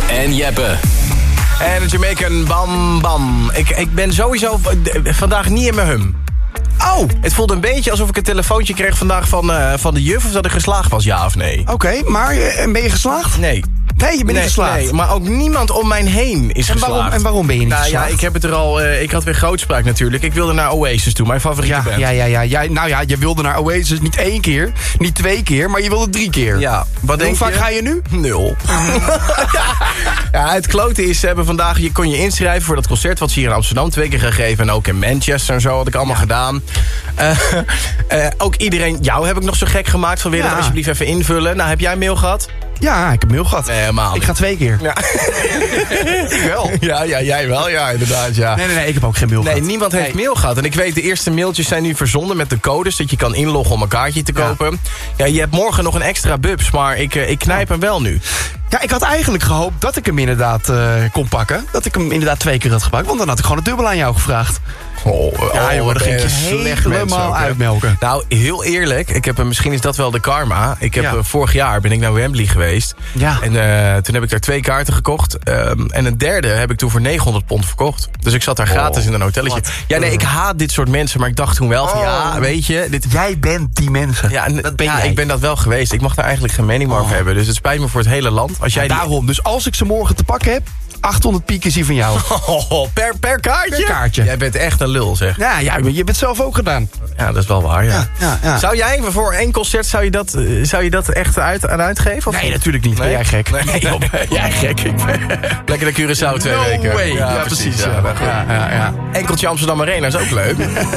en Jeppe. En de Jamaican Bam Bam. Ik ben sowieso vandaag niet in mijn hum. Oh! Het voelde een beetje alsof ik een telefoontje kreeg vandaag van de juf... of dat ik geslaagd was, ja of nee. Oké, maar ben je geslaagd? Nee. Nee, je bent niet geslaagd. Nee, maar ook niemand om mij heen is geslaagd. En waarom ben je niet geslaagd? Ja, ik heb het er al... ik had weer grootspraak natuurlijk. Ik wilde naar Oasis toe, mijn favoriete band. Ja, je wilde naar Oasis niet 1 keer, niet 2 keer, maar je wilde 3 keer. Ja, Hoe vaak ga je nu? 0. Ja, het klote is, ze hebben vandaag... Je kon je inschrijven voor dat concert wat ze hier in Amsterdam 2 keer gegeven. En ook in Manchester en zo had ik allemaal gedaan. Ook iedereen... Jou heb ik nog zo gek gemaakt van wil je dat alsjeblieft even invullen. Nou, heb jij een mail gehad? Ja, ik heb mail gehad. Nee, helemaal. Ik ga 2 keer. Ja. Ik wel. Ja, jij wel. Ja, inderdaad, ja. Nee, ik heb ook geen mail gehad. Nee, niemand heeft mail gehad. En ik weet, de eerste mailtjes zijn nu verzonden met de codes... dat je kan inloggen om een kaartje te kopen. Ja, je hebt morgen nog een extra bubs, maar ik knijp hem wel nu. Ja, ik had eigenlijk gehoopt dat ik hem inderdaad kon pakken. Dat ik hem inderdaad 2 keer had gepakt. Want dan had ik gewoon het dubbel aan jou gevraagd. Dan ging je helemaal uitmelken. Nou, heel eerlijk, misschien is dat wel de karma. Ik heb vorig jaar ben ik naar Wembley geweest. Ja. En toen heb ik daar 2 kaarten gekocht. En een derde heb ik toen voor £900 verkocht. Dus ik zat daar gratis in een hotelletje. Ja, nee, ik haat dit soort mensen. Maar ik dacht toen wel van, weet je... Jij bent die mensen. Ja, dat ben jij. Ik ben dat wel geweest. Ik mag daar eigenlijk geen mening meer over hebben. Dus het spijt me voor het hele land. Als jij daarom, dus als ik ze morgen te pakken heb... 800 piek is hier van jou. Per kaartje? Per kaartje. Jij bent echt een lul, zeg. Ja, je hebt het zelf ook gedaan. Ja, dat is wel waar, ja. Zou jij voor 1 concert, zou je dat echt uitgeven? Of? Nee, natuurlijk niet. Nee? Ben jij gek? Nee, jij gek. Lekker naar Curaçao 2 weken. No way. Ja, precies. Ja. Ja. Enkeltje Amsterdam Arena is ook leuk.